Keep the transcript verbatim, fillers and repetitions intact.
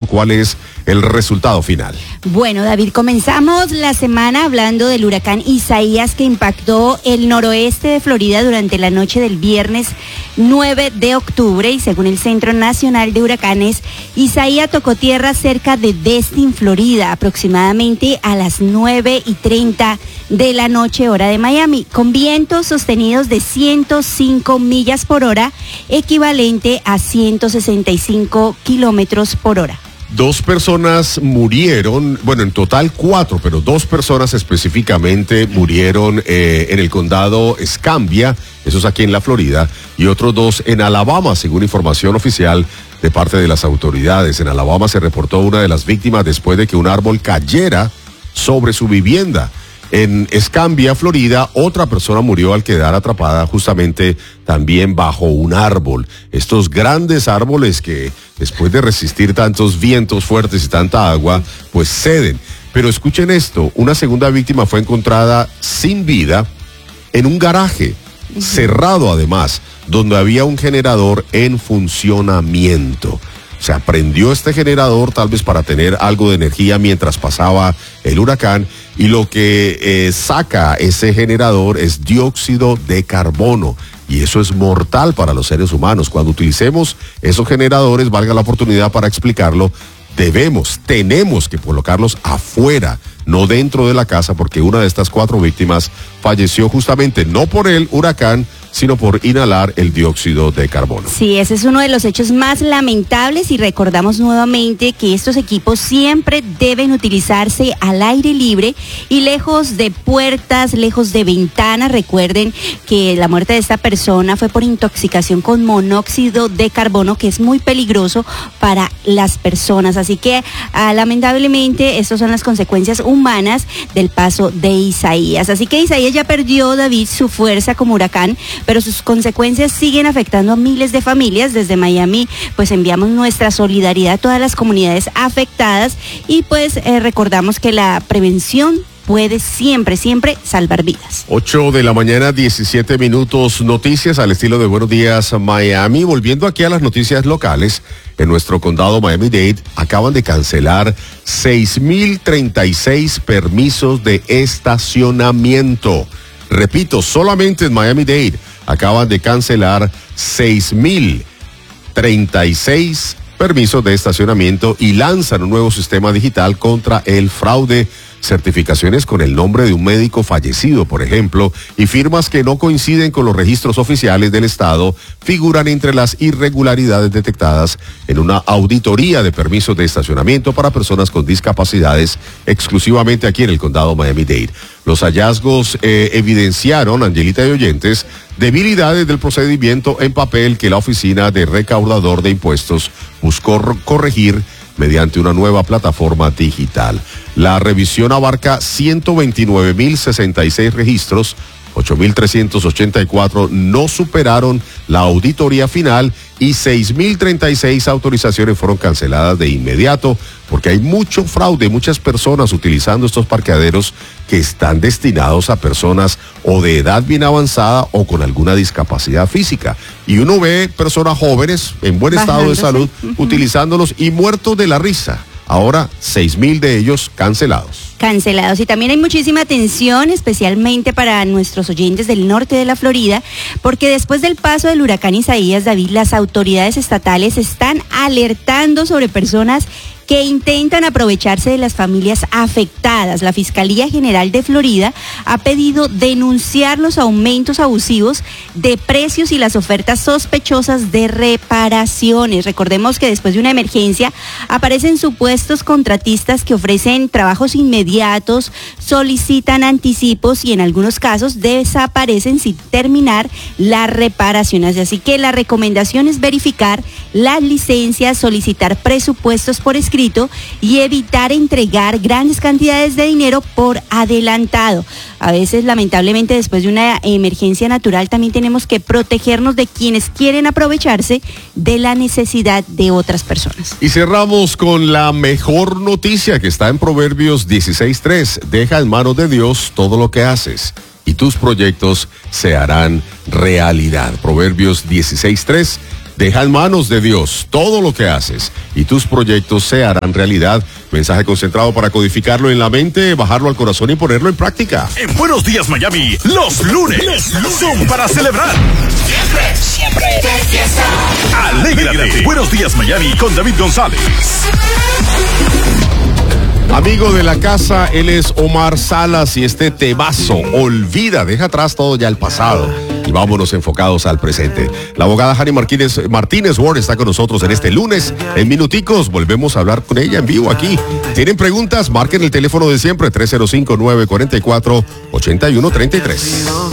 ¿Cuál es el resultado final? Bueno, David, comenzamos la semana hablando del huracán Isaías que impactó el noroeste de Florida durante la noche del viernes nueve de octubre y según el Centro Nacional de Huracanes, Isaías tocó tierra cerca de Destin, Florida, aproximadamente a las nueve y treinta de la noche, hora de Miami, con vientos sostenidos de ciento cinco millas por hora, equivalente a ciento sesenta y cinco kilómetros por hora. Dos personas murieron, bueno, en total cuatro, pero dos personas específicamente murieron eh, en el condado Escambia, eso es aquí en la Florida, y otros dos en Alabama, según información oficial de parte de las autoridades. En Alabama se reportó una de las víctimas después de que un árbol cayera sobre su vivienda. En Escambia, Florida, otra persona murió al quedar atrapada justamente también bajo un árbol. Estos grandes árboles que después de resistir tantos vientos fuertes y tanta agua, pues ceden. Pero escuchen esto, una segunda víctima fue encontrada sin vida en un garaje, uh-huh. cerrado además, donde había un generador en funcionamiento. Se prendió este generador tal vez para tener algo de energía mientras pasaba el huracán y lo que eh, saca ese generador es dióxido de carbono y eso es mortal para los seres humanos. Cuando utilicemos esos generadores, valga la oportunidad para explicarlo, debemos, tenemos que colocarlos afuera, no dentro de la casa, porque una de estas cuatro víctimas falleció justamente no por el huracán, sino por inhalar el dióxido de carbono. Sí, ese es uno de los hechos más lamentables y recordamos nuevamente que estos equipos siempre deben utilizarse al aire libre y lejos de puertas, lejos de ventanas. Recuerden que la muerte de esta persona fue por intoxicación con monóxido de carbono, que es muy peligroso para las personas. Así que ah, lamentablemente estas son las consecuencias humanas del paso de Isaías. Así que Isaías ya perdió, David, su fuerza como huracán, pero sus consecuencias siguen afectando a miles de familias. Desde Miami, pues enviamos nuestra solidaridad a todas las comunidades afectadas y pues eh, recordamos que la prevención puede siempre, siempre salvar vidas. ocho de la mañana, diecisiete minutos, noticias al estilo de Buenos Días Miami. Volviendo aquí a las noticias locales, en nuestro condado Miami-Dade acaban de cancelar seis mil treinta y seis permisos de estacionamiento. Repito, solamente en Miami-Dade acaban de cancelar seis mil treinta y seis permisos de estacionamiento y lanzan un nuevo sistema digital contra el fraude. Certificaciones con el nombre de un médico fallecido, por ejemplo, y firmas que no coinciden con los registros oficiales del Estado figuran entre las irregularidades detectadas en una auditoría de permisos de estacionamiento para personas con discapacidades exclusivamente aquí en el condado Miami-Dade. Los hallazgos eh, evidenciaron, Angelita y oyentes, debilidades del procedimiento en papel que la Oficina de Recaudador de Impuestos buscó corregir mediante una nueva plataforma digital. La revisión abarca ciento veintinueve mil sesenta y seis registros, ocho mil trescientos ochenta y cuatro no superaron la auditoría final y seis mil treinta y seis autorizaciones fueron canceladas de inmediato porque hay mucho fraude, muchas personas utilizando estos parqueaderos que están destinados a personas o de edad bien avanzada o con alguna discapacidad física. Y uno ve personas jóvenes en buen estado de salud uh-huh. utilizándolos y muertos de la risa. Ahora, seis mil de ellos cancelados. Cancelados. Y también hay muchísima atención, especialmente para nuestros oyentes del norte de la Florida, porque después del paso del huracán Isaías, David, las autoridades estatales están alertando sobre personas que intentan aprovecharse de las familias afectadas. La Fiscalía General de Florida ha pedido denunciar los aumentos abusivos de precios y las ofertas sospechosas de reparaciones. Recordemos que después de una emergencia aparecen supuestos contratistas que ofrecen trabajos inmediatos, solicitan anticipos y en algunos casos desaparecen sin terminar las reparaciones. Así que la recomendación es verificar las licencias, solicitar presupuestos por escrito y evitar entregar grandes cantidades de dinero por adelantado. A veces, lamentablemente, después de una emergencia natural, también tenemos que protegernos de quienes quieren aprovecharse de la necesidad de otras personas. Y cerramos con la mejor noticia que está en Proverbios dieciséis tres. Deja en manos de Dios todo lo que haces y tus proyectos se harán realidad. Proverbios dieciséis tres. Deja en manos de Dios todo lo que haces y tus proyectos se harán realidad. Mensaje concentrado para codificarlo en la mente, bajarlo al corazón y ponerlo en práctica. En Buenos Días Miami, los lunes, los lunes son para celebrar. Siempre, siempre de fiesta. Alégrate. Buenos Días Miami con David González. Amigo de la casa, él es Omar Salas y este temazo, olvida, deja atrás todo ya el pasado y vámonos enfocados al presente. La abogada Hani Martínez, Martínez Ward está con nosotros en este lunes. En minuticos volvemos a hablar con ella en vivo aquí. ¿Tienen preguntas? Marquen el teléfono de siempre, tres cero cinco, nueve cuatro cuatro, ocho uno tres tres.